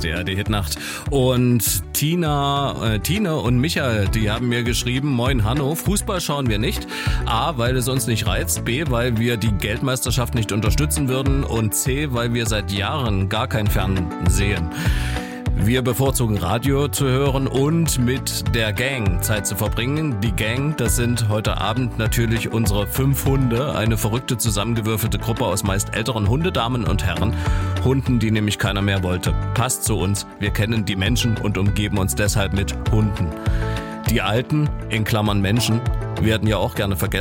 ist die RD-Hitnacht. Und Tine und Michael, die haben mir geschrieben, moin Hanno, Fußball schauen wir nicht. A, weil es uns nicht reizt. B, weil wir die Geldmeisterschaft nicht unterstützen würden. Und C, weil wir seit Jahren gar kein Fernsehen. Wir bevorzugen Radio zu hören und mit der Gang Zeit zu verbringen. Die Gang, das sind heute Abend natürlich unsere 5 Hunde. Eine verrückte, zusammengewürfelte Gruppe aus meist älteren Hundedamen und Herren. Hunden, die nämlich keiner mehr wollte. Passt zu uns. Wir kennen die Menschen und umgeben uns deshalb mit Hunden. Die Alten, in Klammern Menschen, werden ja auch gerne vergessen.